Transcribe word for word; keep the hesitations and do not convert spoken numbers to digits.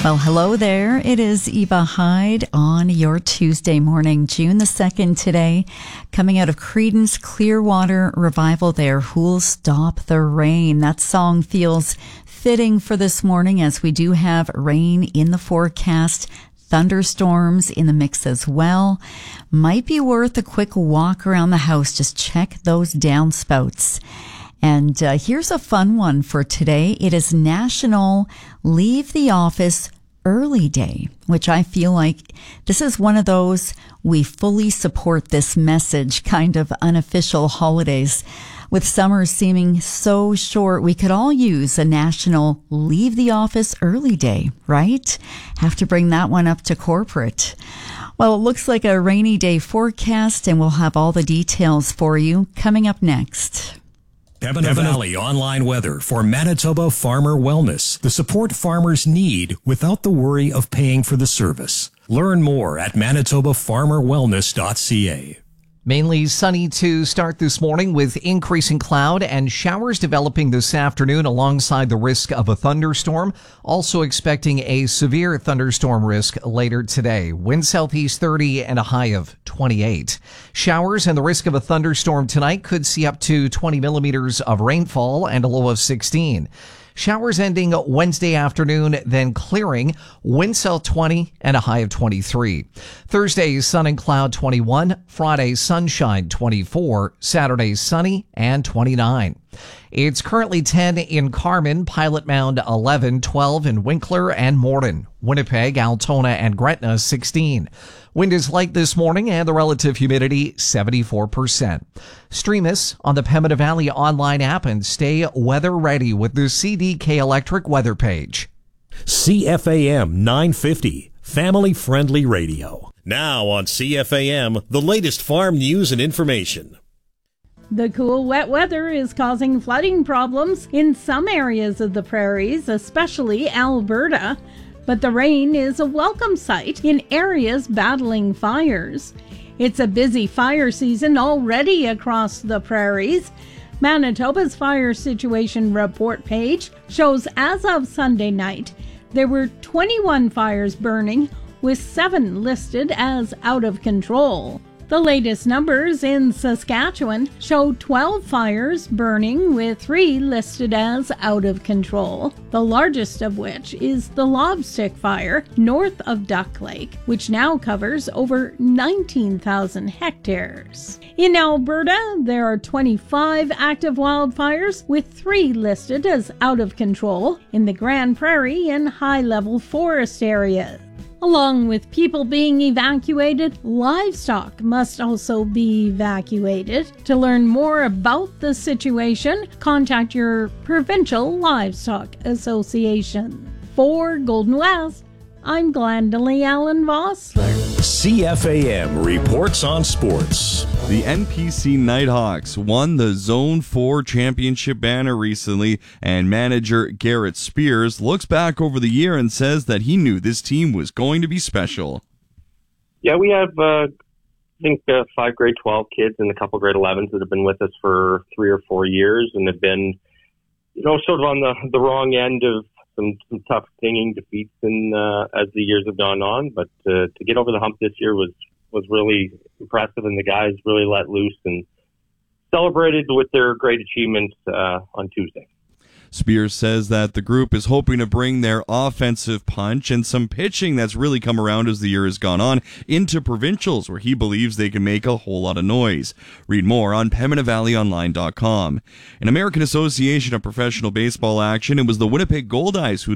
Well, hello there. It is Eva Hyde on your Tuesday morning, June the second today, coming out of Creedence Clearwater Revival there, Who'll Stop the Rain. That song feels fitting for this morning as we do have rain in the forecast, thunderstorms in the mix as well. Might be worth a quick walk around the house. Just check those downspouts. And uh, here's a fun one for today. It is National Leave the Office Early Day, which I feel like this is one of those we fully support this message kind of unofficial holidays. With summer seeming so short, we could all use a National Leave the Office Early Day, right? Have to bring that one up to corporate. Well, it looks like a rainy day forecast, and we'll have all the details for you coming up next. Pembina Valley online weather for Manitoba Farmer Wellness. The support farmers need without the worry of paying for the service. Learn more at manitoba farmer wellness dot c a. Mainly sunny to start this morning with increasing cloud and showers developing this afternoon alongside the risk of a thunderstorm. Also expecting a severe thunderstorm risk later today. Wind southeast thirty and a high of twenty-eight. Showers and the risk of a thunderstorm tonight could see up to twenty millimeters of rainfall and a low of sixteen. Showers ending Wednesday afternoon, then clearing. Wind south twenty and a high of twenty-three. Thursday, sun and cloud twenty-one. Friday, sunshine twenty-four. Saturday, sunny and twenty-nine. It's currently ten in Carman, Pilot Mound eleven, twelve in Winkler and Morden. Winnipeg, Altona, and Gretna sixteen. Wind is light this morning and the relative humidity seventy-four percent. Stream us on the Pembina Valley online app and stay weather ready with the C D K Electric weather page. C F A M nine fifty, family friendly radio. Now on C F A M, the latest farm news and information. The cool, wet weather is causing flooding problems in some areas of the prairies, especially Alberta. But the rain is a welcome sight in areas battling fires. It's a busy fire season already across the prairies. Manitoba's fire situation report page shows as of Sunday night, there were twenty-one fires burning, with seven listed as out of control. The latest numbers in Saskatchewan show twelve fires burning, with three listed as out of control, the largest of which is the Lobstick Fire north of Duck Lake, which now covers over nineteen thousand hectares. In Alberta, there are twenty-five active wildfires, with three listed as out of control in the Grand Prairie and high-level forest areas. Along with people being evacuated, livestock must also be evacuated. To learn more about the situation, contact your provincial livestock association. For Golden West, I'm Glendalee Allen Vossler. C F A M reports on sports. The N P C Nighthawks won the Zone four championship banner recently, and manager Garrett Spears looks back over the year and says that he knew this team was going to be special. Yeah, we have, uh, I think, uh, five grade twelve kids and a couple grade elevens that have been with us for three or four years and have been, you know, sort of on the, the wrong end of some, some tough stinging defeats in, uh, as the years have gone on. But uh, to get over the hump this year was was really impressive, and the guys really let loose and celebrated with their great achievements uh, on Tuesday. Spears says that the group is hoping to bring their offensive punch and some pitching that's really come around as the year has gone on into provincials, where he believes they can make a whole lot of noise. Read more on pembina valley online dot com. In American Association of Professional Baseball action, it was the Winnipeg Goldeyes who